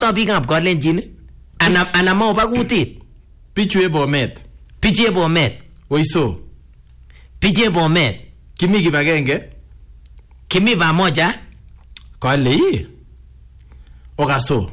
kosto biikab Kalenjin ana mau ba kutit Pichu Bomet. Piche Bomet. Oiso. Piche Bomet. Kimi kibagenge. Kimi pamoja. Kale. Okaso.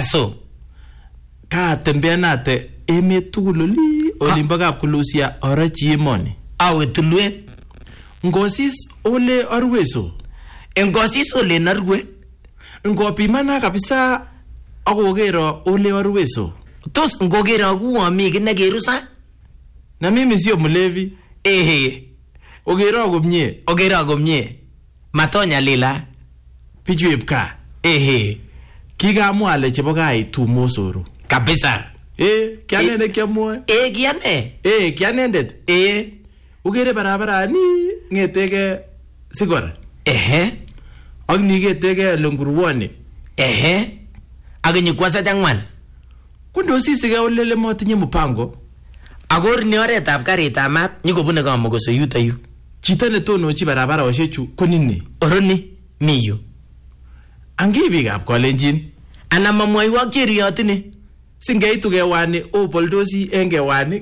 Katembeanate emet tugul olimbo kapkulusia orachi emoni. Awe tulwet. Ngosis ole arweso. Ngosis ole narwe. Ngopimana kabisa akokero ole arweso. Tos ngokero kuwa mi kine kerusa? Na mimi sio mlevi. Okero komye. Matonya lila. Pichu epka. Kikamwa ale chebo gai tumosoro. Kabisa. Kianende kiamwoe. Kiane. Kianendet. Ukere barabara ni ngetege Sigor. Ak ni ngetege Longuruwoni. Akinyi kwasa changwan. Kundo sisige olele motinye mpango. Agor ni oretab karitab mat nyikobune kamokoso yuto yu. Chito ne tonochi barabara oshechu konini. Oroni mi yu. Angi biikab Kalenjin. Ana mamwoiwok cheriyotini. Singeitu kewani opoldosi en kewani.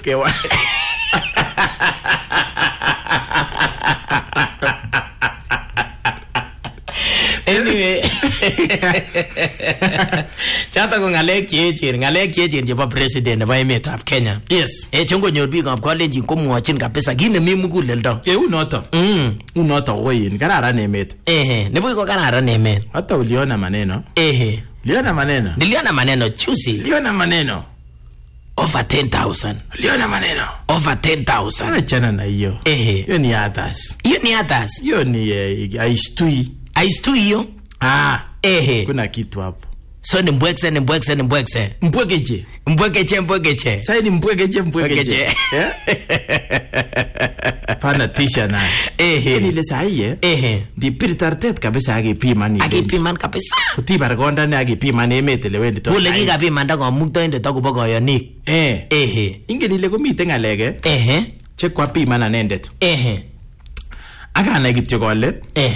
Anyway. Chata ko ngalek cheechen chebo president nebo emetab Kenya. Yes. Chongonyor biikab Kalenjin komwochin kabisa kit nemi muguleldo. Unoto. Unoto oyin kararan emet. Nebo ko kararan emet. Hata uliona maneno. Niliona maneno juzi. Liona maneno. Over 10,000. Liona maneno. Over 10,000. Achana na hiyo. Hiyo ni others. Hiyo ni aishtui. Aishtui hiyo? Kuna kitu hapo. So ni mbwekse. Mbwekeche. Sasa ni mbwekeche. Pana tisha na. Ile sahiye. Di pirtartet kabisa akipiman. Akipiman kabisa. Kutibar gonda ne akipiman emet ele wendi to. Kule kikapiman ta komuktoindet akobo koyonik. Ingen ile komiten ngalek che kwa piman anendet. Akana kityo kole.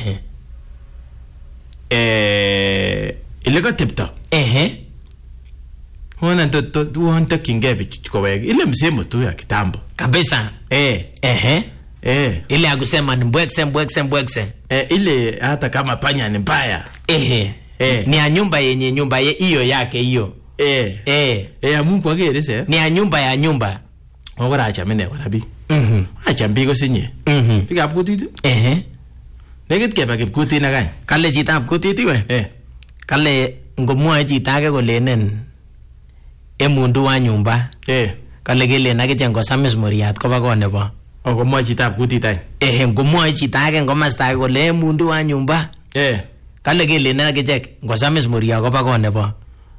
Ile katepto. Wana ndio kingebi kowek. Ile msemo tu ya kitambo. Kabisa. Ile akusema ni mbwekse. Ile hata kama panya ni mbaya. Ni ya nyumba hiyo yake hiyo. Mungu agerese. Ni ya nyumba. Ora acha mene warabi. Acha mbigo sinye. Piga kutit. Negit keba kipkutit na kai. Kale chitab kutit iwe. Kale ngomwoe chito age kolenen emundu wa nyumba. Kale kelen akiche ngosamis muriat koba kot nebo. Ngomwoe chitab kutit any. Ngomwoe chito age ngomasta age kole emundu wa nyumba. Kale kelen akiche ngosamis muriat koba kot nebo.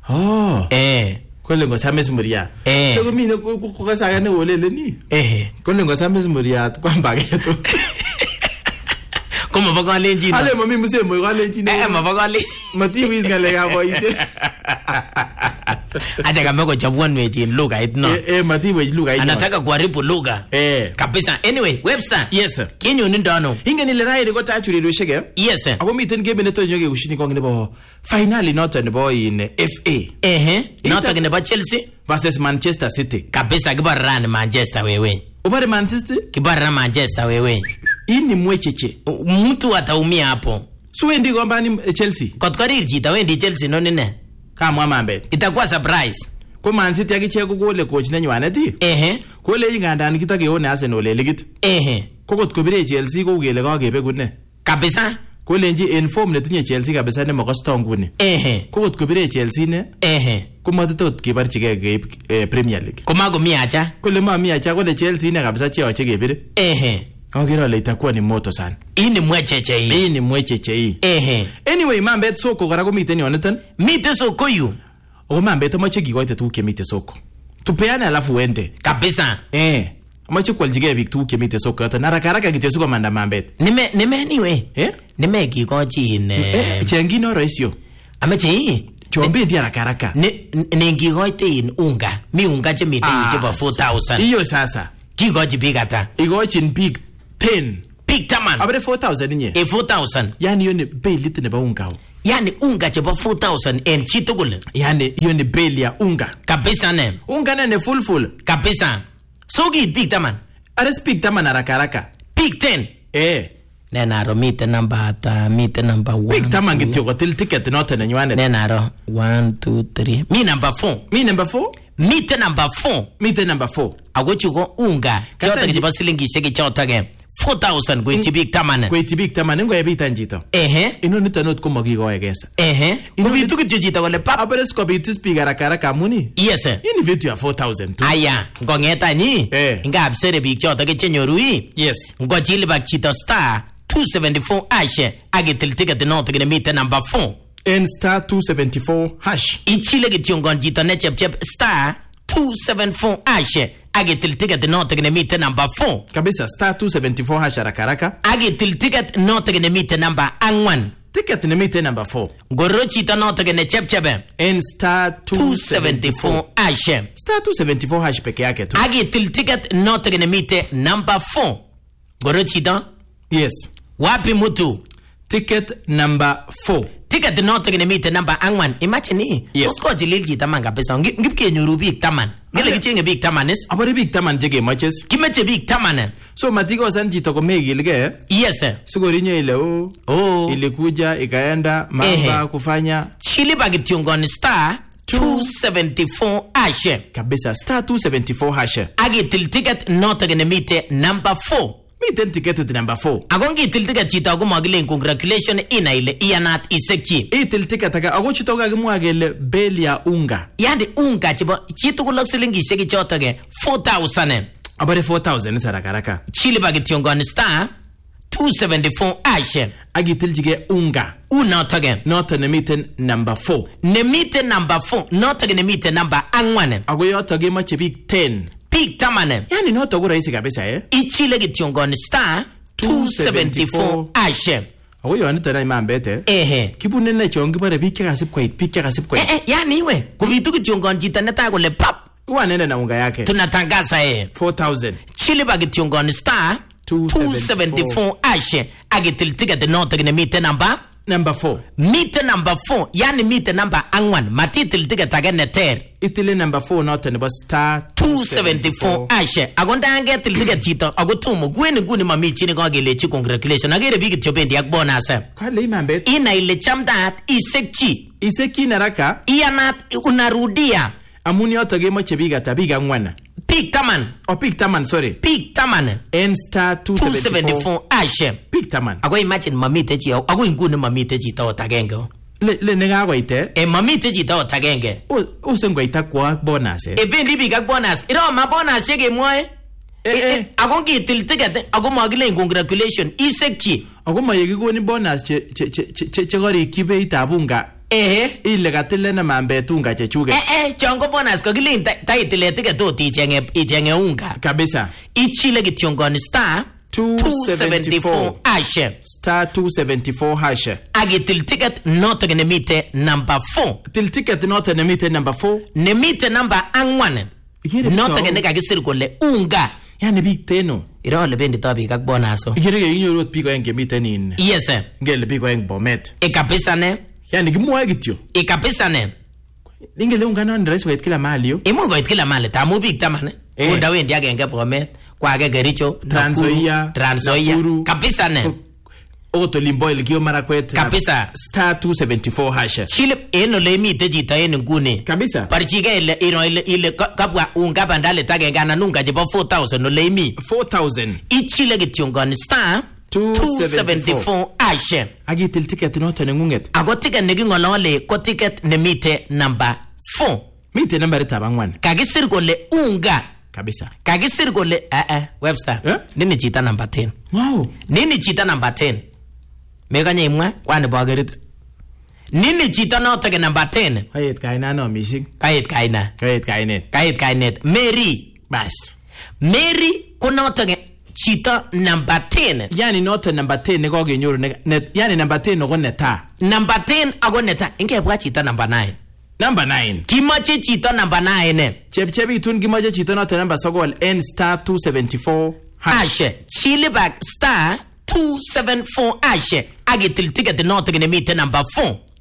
Kole ngosamis muriat. So kumine kukasaga ne oleleni. Kole ngosamis muriat kwamba ketu. Como va Kalenjin. Ale mami msemo Kalenjin. Maba Kalenjin. Matiwis ngalekab boisiet. Acha kama ko chabuan wejin lugha itno. Matiwis lugha itno. Anataka kuharibu lugha. Kabisa. Anyway, Webster. Yes. Kinyo nindano. Ingen ile rairi ko tachuri shege. Yes. Ako miten game ne to nyoge ushini kong nebo finally not nebo in FA. Not nebo Chelsea versus Manchester City. Kabisa kibarani Manchester wewe. Ubare Manchester? Kibarani Manchester wewe. Ini mwecheche. Mtu ataumia hapo. So wendi kwamba ni Chelsea. Kotkorir chita wendi Chelsea no nene. Kama Mambet. Itakuwa surprise. Ko Man City akiche kukole coach nenywanet ii. Kole ingandan kitakeone Arsenal elegit. Ko kot kobire Chelsea ko kele kakebekune. Kabisa. Kolenji en form netinye Chelsea kabisa ne makosto nguni. Ko kot kobire Chelsea ne. Ko matotot kebarchige keib Premier League. Ko makomi acha. Kole mami acha kole Chelsea ne kabisa che ache kebire. Kongera le itakuwa ni moto sana. Hii ni mwecheche hii. Anyway, Mambet soko kora komiten yonetan. Mite soko yu. Mambet amache kikoite tuguk chemite soko. Tupeane alafu uende. Kabisa. Amache kwaljige biik tuguk chemite soko yote. Haraka kityo siko manda Mambet. Nime anyway. Nime kikochi chengino raisio. Amache hii. Chombendi haraka. Ningikoite in unga. Mi unga chemite chebo 4,000. Hiyo sasa. Kikochi biik ata. Ikochin biik 10. Big taman. Abere 4,000 nye. 4,000. Yani yone bei lit nebo unga. Yani unga chebo 4,000 en chitugul. Yani hiyo ni beli ya unga. Kabisa ne. Unga ne full. Kabisa. So kiit big taman. Ares big taman haraka. Big 10. Nenaro mite number ata, mite number 1. Big taman kityo kotil ticket noto nenywanet. Nenaro 1 2 3. Mi number 4. Mi number 4? Mite number 4. Mite number 4. Ako chuko unga. Choto kichibo silingishek choto ke 4,000 koityi big taman. Koityi big taman ngo yebitan chito. Inonito not komakikoe kesa. Kobitu kityo chito kole pap. Aberes kobitis big haraka amuni. Yes. Ini vitu ya 4,000 tu. Aya, ngongeta nyi. Ngab sere big choto ke chenyoru yi. Yes. Ngo chili bak chito star 274 ashe agitil ticket noto kene mite number 4. En star 274 hash. Ichile kityo ngon chito ne chep star 274 ashe agitil ticket noto kene mite number 4. Kabisa star 274 hash haraka. Agitil ticket noto kene mite number 4. Ticket ne mite number 4. Goro chito noto kene chep en star 274 ashe. Star 274 hash peke yake tu. Agitil ticket noto kene mite number 4. Goro chito? Yes. Wapi mutu? Ticket number 4. Ticket noto kene mite number 4. Imagine hii. Yes. Ko jilil chito man kabisa. Ngip kenyoru big taman. Ngele kichenge big taman is. Abore big taman jege matches. Kimeche big taman. So matiko san chito komegilge. Yes sir. Sikorinyo ile ilikuja ikaenda mamba kufanya. Chili bagitiongoni star 274 hash. Kabisa star 274 hash. Agitil ticket noto kene mite number 4. Miten ticket number 4. Agongi til ticket chito ago magile congratulations ina ile ianat isekchi. Itil ticket aga ago chito ga kimwa gele beli ya unga. Yandi unga chibo chito kulok silingishek choto ke 4,000. Abare 4,000 saraka. Chili bagitiongoni star 274 hash. Agitil jige unga. Unoto ke. Noto ne miten number 4. Ne miten number 4. Noto ke ne miten number 4. Ago yoto ge mache big 10. Big tamane. Yani noto go rahisi kabisa Ichile gitiongoni star 274 ashe. Ago yo anito na imambete. Kibune ne chongi bare bike kasip kwait. Yani iwe. Kubitu gitiongoni jita neta kule pap. Uwa nene na unga yake. Tunatangasa 4,000. Chile ba gitiongoni star 274 ashe. Agitil ticket noto kine mite number 4. Mite number 4. Yani mite number 1. Matitil ticket agene ter. Itile number 4 noto nebo star 274 ashe. Agonda ange til ticket chito. Agotumo guni mami chini kwa gelechi congratulations. Agere bigi chopendi yak bonus. Kale imambete. Ina ile chamdat isekchi. Isekchi naraka. Ianat unarudia. Amuni yoto ge mache biga tabiga 4. Big taman. Big taman, sorry. Big taman. En star 274 ashe. Big taman. Ago imagine mamite chi. Ago inguni mamite chi tawo tagenge. Le nenga waite. Mamite chi tawo tagenge. Usengwa itakwa bonus. Bendi big bonus. Iro ma bonus yege mwoe. Ago ngitil ticket. Ago magile congratulations. Isekchi. Ago mayegi goni bonus che gori kibe itabunga. Ile katile na mambetu unga chechuge. Chongo bonus ko gilin taitile ticket to ichenge unga. Kabisa. Ichile gitiongoni star 274 hash. Star 274 hash. Agitil ticket noto kene mite number 4. Til ticket noto ne mite number 4. Ne mite number 1. Noto kene kagisir kole unga. Yani big teno. Iro le bendi to big ak bonaso. Igere ge inyorot piko enge mite nin. Yes sir. Ngele piko eng bomet. Kabisa ne. Yani kimwa kityo. Kabisa ne. Ingele unga non dress wait kila mahali yo. Imu wait kila mahali tamu big tamane. Unda wendi agenge bomet. Kwa age Kericho, Trans-Nzoia, kabisa ne. Oto limbo ilikio Marakwet. Kabisa. Star 274 hash. Chile eno le mite jita eno ngune. Kabisa. Parichige ile kapwa unga bandale tage ngana nunga jibo 4,000 no le mi. 4,000. Ichile gitiongoni star 274 hash. Agitil ticket noto nengunget. Ago ticket negingolole ko ticket ne mite number 4. Mite number tabangwan. Kagisir kole unga. Kabisa. Kagisir kole Webster. Nini chita number 10. Wow. Nini chita number 10. Mega nyimwa kwani bogerit. Nini chita noto ke number 10. Kayet kaina no mishing. Kayet kainet. Mary. Bas. Mary kunoto ke chita number 10. Yani noto number 10 neko genyoru yani number 10 no neta. Number 10 ago neta. Inge bwa chita number 9. Number 9. Kimache chito number 9. Chepchebi tun kimache chito noto number sogol N star 274 hash. Chili back star 274 hash. Agitil ticket noto kene mite number 4.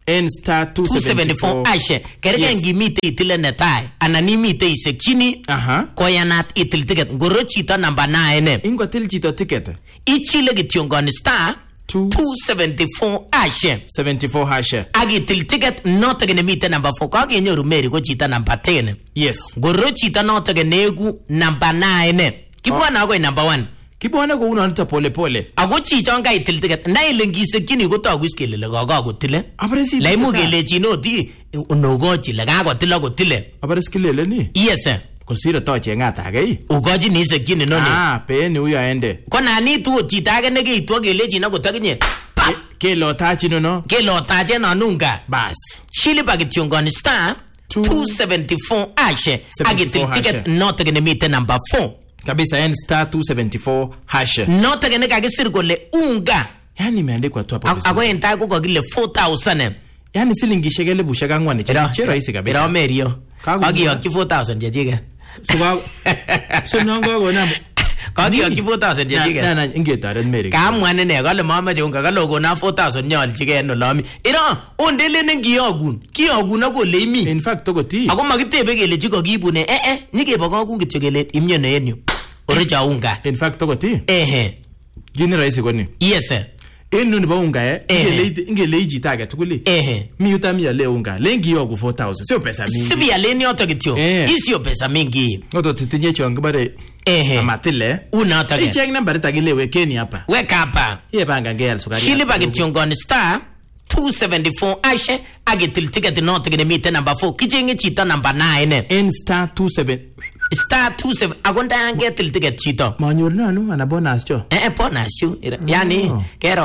en star 274 ashe kerge ngimite itile netai anan imite isekchini koyanat itil ticket ngoro chito number 9 ingotil chito ticket ichile kityongoni star 274 ashe 74 hashe agitil ticket noto genemite number 4 kagenyoru Mary ko chito number 10 yes ngoro chito noto genegu number 9 kibwana agoi number 1 kibwana ko uno nito pole pole ako chichon ka itil ticket ndai lengisekchini ko tagu skele gaga kotile abresi la imu kelechino oti unogochi la gaga kotile kotile abreskilele ni yes kosiro toche ngata age ugochi ni sekchini noni peni huyo aende kona ni tu chito age negeitwa kelechino kotaginye kelotachi no kelotache nanunga bas chili pakityongoni star 274 ashe agitil ticket noto genemite number 4 kabisa en star 274 hashe noto gene kagisir kole unga yani imeandikwa tu hapo ako entai ko kagile 4000 yani silingishek 4,000 che rahisi kabisa ira Merio agiyokchi 4000 jejike so nongo go na kagiyokchi 4000 jejike na ingetaret Mary kamwane ne kale mamache unga kale ogona 4000 nyolchige no lami ira ondele ne kiyogun akole imi in fact tokoti ako makitebe kele chiko kibune nyikebokogun kityo kele imyone en yu oricha unga in fact tokoti gini rahisi koni yes sir enu nibo unga ingele ijita age tukuli mi utamia le unga lengi yogu 4000 sio pesa mingi sibia leni yoto kityo isio pesa mingi ngoto titinye chongo bare amatile una tage icheng number tagile wekeni hapa weka hapa ye banga ngea sukari shili pakityongoni star 274 ashe agitil ticket noto gene mite number 4 kichenge chito number 9 en star 27 agonda yange til ticket chito manyor nanu ana bonus cho bonus yo yani kero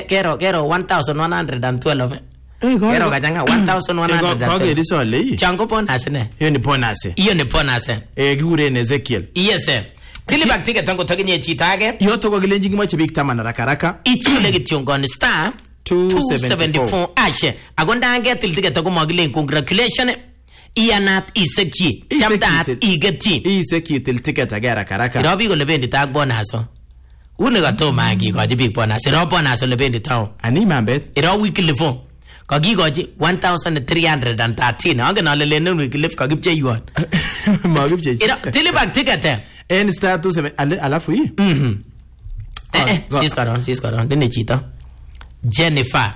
1112 kero kachanga 1112 kage risole chango bonus ne hiyo ni bonus kigure ne Ezekiel yes sir tilibak ticket tango taginye chito age yoto ko gilenji ngimoche bik taman haraka ichile kityongoni star 274 ashe agonda yange til ticket ko magile congratulations iyanat isekchi chamtat igeti isekchi til ticket agara karaka robi ko lebendi tag bonaso une gatoma agi ko big bonus ro bonus lebendi taw ani mambet ro weekly phone ko gigoji 1313 agana lele weekly ka gipche yuan ma gipche ro tilibak ticket en star 27 alafu hii sis karon dine chito Jennifer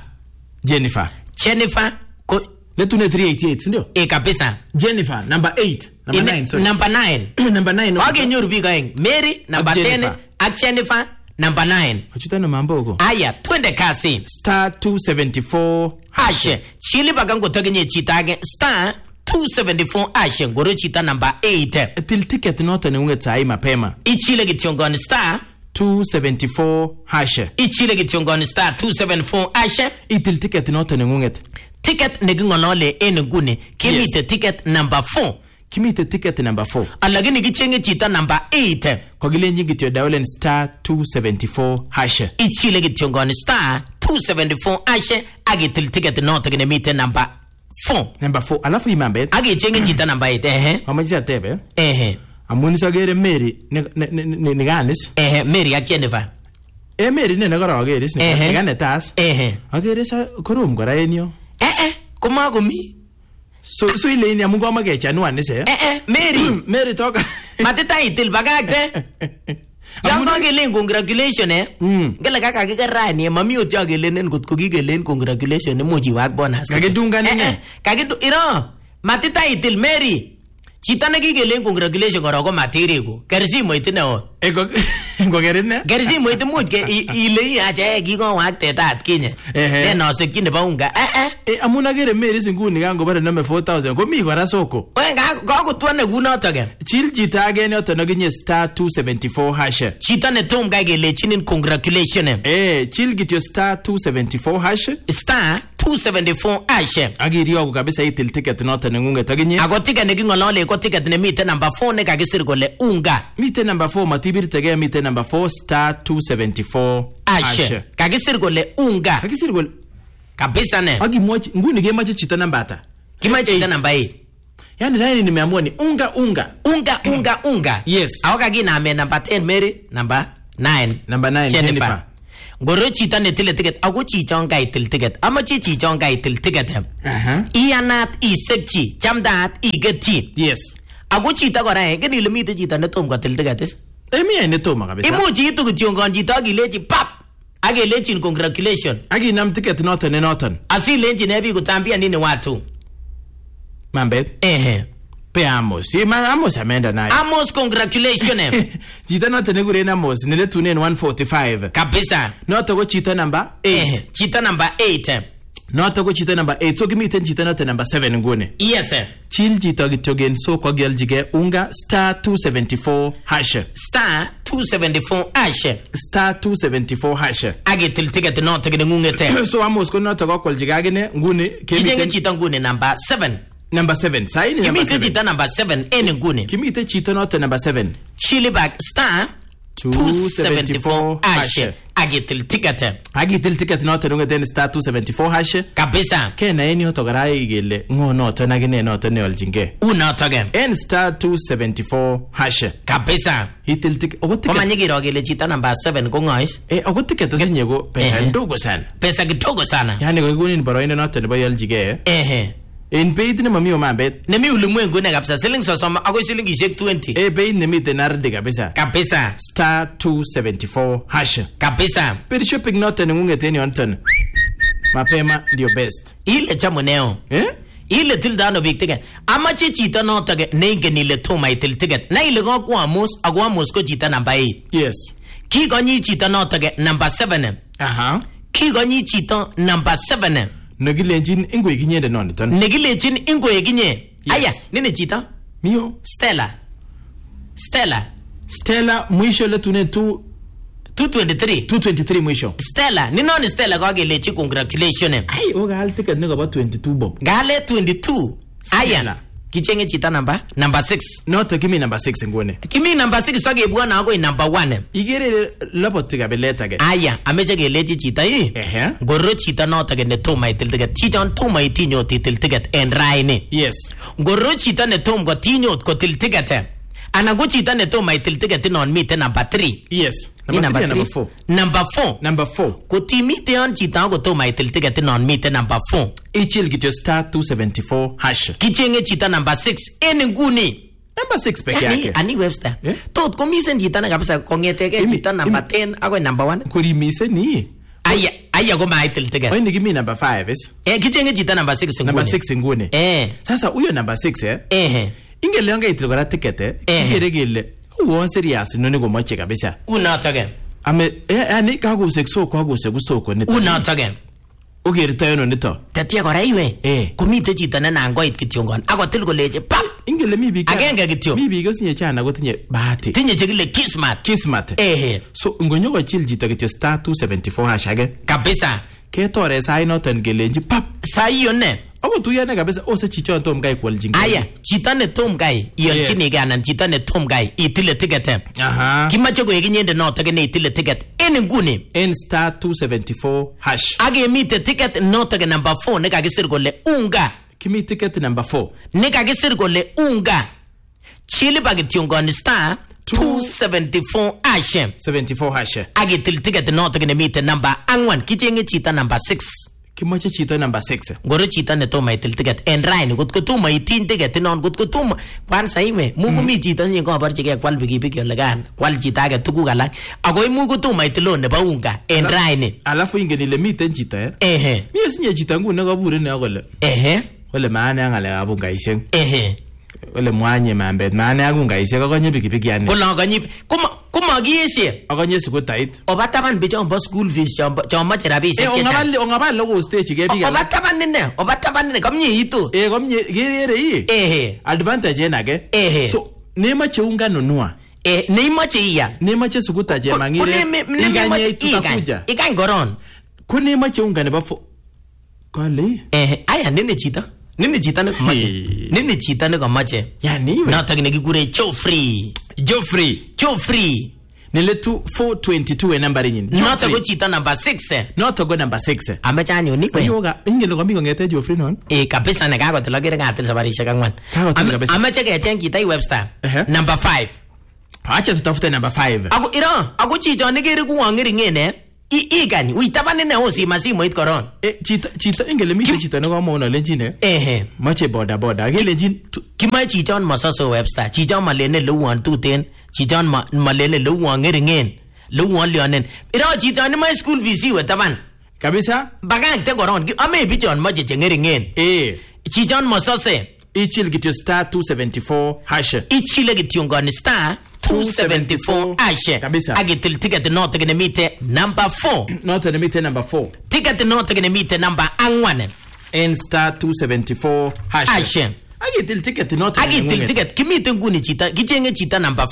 ko letune 388 ndio kabisa Jennifer number 8 number 9 sorry number 9 number 9 wage nyoru biga Mary number 10 ak Jennifer number 9 achutana mambo huko aya twende kasi star 274 ashe chili bagango tagenye chitage star 274 ashe ngoro chita number 8 til ticket noto ne unge tai mapema ichile kityongoni star 274 hashe ichile kityongoni star 274 ashe itil ticket noto ne unge ticket negingolole ngune kimite ticket number 4 kimite ticket number 4 alagini gichenge chita number 8 kogilenji gityo dawlen star 274 hashe ichile kityongoni star 274 hashe agitil ticket noto genemite number 4 alafu imambet agichenge chita number 8 amajisa tebe amuni sagere Mary ne ganis Mary ak Jennifer Mary ne nagara ageris ne gane tas ageris korum gora enyo kuma gumi so ile ni amungu amagecha nuane se Mary toka matita itil bagagte yango gelen congratulations gele kaka kigarani mami oti agelenen gut ko gigelen congratulations moji wak bonus kagedunga ne kagedu iro matita itil Mary chita ne gigelen congratulations goro ko matirego kersi moitine o ngogerine gerisi moite mutke ile acha gigo wakte tat kinye no sekine ba unga amuna gere Mary singuni gango bare nome 4000 ko mi gora soko wenga go tuane gunoto ge chil chita age ne to noginye star 274 hashe chita ne tom ga gele chinin congratulations chil gityo star 274 hashe star 274 hashe agiri yogo kabisa itil ticket noto ne ngunge toginye ago ticket ne gingolole ko ticket ne mite number 4 ne kagisir gole unga mite number 4 matibir tege mite number 4 star 274 ashe kagisir gole unga kagisir gole kabisa ne agi mochi nguni ge machi chita number ata kimachi chita number 8 yani ndani nimeamua ni unga yes awaka gina ame number 10 Mary number 9 Jennifer Ngoro chito netile ticket ako chichon kaitil ticket. Amache chichon kaitil ticket. Iyanat isekchi, chamdaat igetchi. Yes. Ako chito kora ngeni ile mite chito netom kotil ticket is. Emi netom kabisa. Imuch itu kityongon chito akilechi pap. Akilechin congratulations. Akinam ticket noton noton. Asilenchi nebi kutambia nini watu. Mambet. Pe Amos. Amos amenda naye. Amos congratulations. Chito noton nekure Amos niletunen 145. Kabisa. Noton ko chito number 8. Chito number 8. Noton ko chito number 8. So kimiten chito noton number 7 nguni. Yes sir. Chil chito kityogen so kwa geljige unga star 274 hash. Star 274 hash. Star 274 hash. Agetil ticket noton ngungete. So Amos ko noton ko kwaljige agine nguni kimiten chito nguni number 7. Number 7. Saini number 7. Kimite chito number 7 ene nguni. Kimite chito noton number 7. Shilibag star 274 hash. Agetil ticket. Agetil ticket noton ngeten star 274 hash. Kabisa. Kena eni hoto garai igele ngo noton agine noton ne oljinge. Unotoge. En star 274 hash. Kabisa. Itil ticket. Ogo ticket. Kama nyigiro gele chito number 7 ko ngois. Ogo ticket osinye go pesa ndogo sana. Pesa kidogo sana. Yani ko kunin boroindo noton nebo yoljige. En beit ne mami omambet. Nemi ulimwengu ne kabisa siling sosoma ako silingishek 20. Beit ne miten arde kabisa. Kabisa. Star 274 hash. Kabisa. Pero shopping noton ngungeten yonton. Mapema ndio best. Ile chamoneo. Ile tildano big ticket. Amache chito notoge ne ingen ile toma itil ticket. Na ile ko kwa Amos ako Amos ko chito number 8. Yes. Kigonyi chito notoge number 7. Kigonyi chito number 7. Negilenjin ingwe kinyende noniton. Negilenjin ingwe kinye. Aya, nini chito? Mio. Stella mwisho letune 223 mwisho. Stella, ni nani Stella kwa gelechi congratulations. Ai, oga hal ticket niko ba 22 bob. Gale 22. Aya. Kichenge chita number 6. Noto kimi number 6 ngone. Kimi number 6 sage bwana ako number 1. Igere lobot tiga beleta ge. Aya, ameche gelechi chita hii. Ngoro chita noto ge ne toma itil ticket. Chita toma itinyo titil ticket en raini. Yes. Ngoro chita ne tom ko tinyo ko til ticket. Ana go chita ne toma itil ticket non mite number 3. Yes. Number 4. Number 4. Ko timite on chita ko toma itil ticket non mite number 4. Ichil gito star 274 hash. Kichenge chita number 6 ene nguni. Number 6 peke yake. Ani Webster. Tot komisen chita na kabisa kongeteke chita number 10 ako number 1. Kuri mise ni. Aya go maitil ticket. Oini kimi number 5 is. Kichenge chita number 6 nguni. Number 6 nguni. Sasa uyo number 6 ingele yonga itil gora ticket ingere gele uwon serious noni go moche kabisa. Unotoge. Yani kagusek soko nito. Unotoge. Ugerito yono nito. Tatia kora iwe. Komite chito ne nangoit kityongon. Ako til koleche pap. Ingele mi biik. Agenge kityo. Mi biik osinye chana kotinye bahati. Tinye chekile kismat. So ngonyo ko chil chito kityo star 274 hash age. Kabisa. Ketore sai noton gelenji pap. Sai yone. Ako tuyane kabisa ose chichon tom gai kwaljinge. Aya, chito ne tom gai yolchini ganan chito ne tom gai itile ticket. Kimache ko yekinyende notoge ne itile ticket. En nguni en star 274 hash. Age mite ticket notoge number 4 ne kakisir kole unga. Kimi ticket number 4 ne kakisir kole unga. Chili bagityongon star 274 hash. 74 hash. Age til ticket notoge ne mite number 4. Kichenge chito number 6. Kimoche chito number 6. Ngoro chito ne toma itil ticket en raini kotko toma itin ticket non kotko toma kwanza iwe muko mi chito sinye ko barchige kwal pikipiki ole kan kwal chito age tuguk alak ako imuko toma itilon nebo unga en raini. Alafu ingen ile miten chito mi sinye chito ngune kabure ne akole ole maana ngale abunga iseng ole mwanye mambet maana agunga iseng akonye pikipiki yani kola kanyi komakieshe akonye sikutait obataban bichombo school fees chombo rabishek ongabal logo stage ke biga obataban ne komye itu komye gerere advantage enage so nemache unga nunua neimache iya nemache sukuta je mangire iganye tutakuja ikany koron kunemache unga nebo kale aya nini chito ne komache yani notok ne kikure Joffrey nile 422 nambari nyin notok ko chito number 6 notok ko number 6 amecha anyun ni kwe yoga ingelo komi kongete Joffrey non kabisa ne kakotil agere katil sabarishek 4 ameche kecheng chito Webster number 5 acha tutafute number 5 ako chito ne kere ku angering ene igany uitabane ne osi masimoit koron chito ingele mite chito ne komona lenjine mache boda gelenjin kimae chichon masoso Webster chichon malene lewon tuten chichon malene lewon ngeringen lewon lionen iro chichon ne my school fees we taban kabisa bagakte koron ame bichon mache chengeringen chichon masose ichil kityo star 274 hash ichile kityo ngoni star 274 hash kabisa agitil ticket note gene mite number 4 note gene mite number 4 ticket note gene mite number 1 in star 274 hash agitil ticket note agitil ticket kimite nguni chita kichenge chita number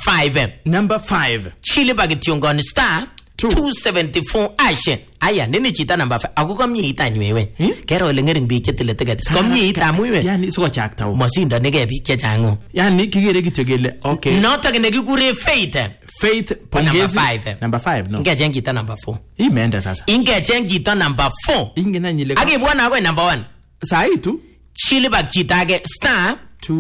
5 chile bagityo ngoni star 274 hash aya nini chita number 5 akuko mie itanywewe kero ile ngering biik chetile ticket ko mie itamuwe yani siko chakta masindo nige biik chechangu yani kigere kityo gele okay noto gene kikure Faith pongezi number 5 no ngecheng chita number 4 imeenda sasa ingecheng chita number 4 ingenanyile akibwana akwe number 1 saitu chile bag chita age star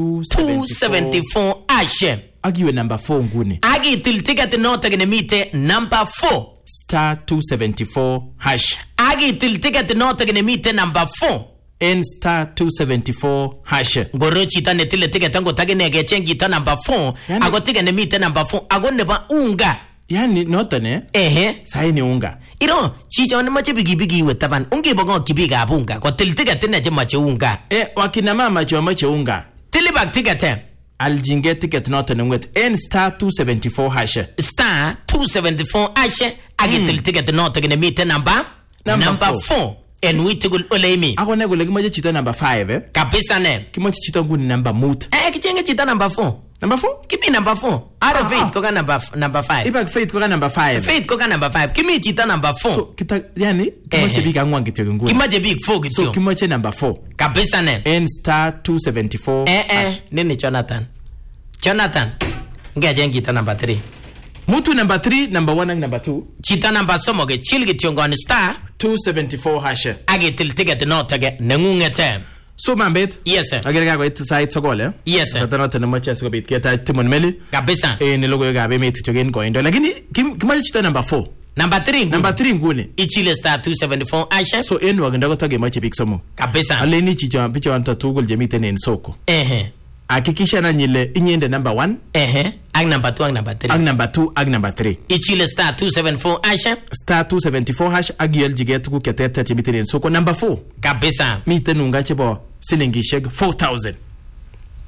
274 hash agiwe number 4 nguni agitil ticket noto gene mite number 4 star 274 hash agitil ticket noto gene mite number 4 in star 274 hash ngoro chita netile ticket ngo tagine gecheng chita number 4 ago ticket ne mite number 4 ago neba unga yani noto ne sai ni unga iro chicho ne mache bigi we taban ungi bogo kibiga bunga ko til ticket ne je mache unga wakina mama cho mache unga tilibak ticket aljinge ticket noto ne ngwet in star 274 hash star 274 hash agitil ticket noto gene mite number 4 en witigul olemi akone gole kimache chita number 5 kabisa ne kimache chita nguni number mut kichenge chita number 4 kimi number 4 ara Faith ko ka number 5 ibak Faith ko ka number 5 Faith ko ka number 5 kimi chita number 4 so kita yani kimache big angwan kityo nguni kimache big 4 kityo so kimache number 4 kabisa ne in star 274 nini Jonathan ngecheng chita number 3 mutu number 3 number 1 and number 2 chita number somoge chil kityo ngoni star 274 hash agitil ticket notage nengungete so mambet yes sir agere ga it site sokole yes sir satana tena macha siko bit keta Timon Meli kabisa ni logo ga be meti togen ko indo lakini kimache chita number 4 number 3 ngune ichile star 274 hash so en wagenda ko tage mache big somo kabisa aleni chicho picho anta tugul jemite en soko hakikisha na nyile inyende number 1 ak number 2 ak number 3 ak number 2 ak number 3 ichile star 274 hash star 274 hash agiel jiget ku ketete chemite en soko number 4 kabisa mite nunga chebo silingishek 4000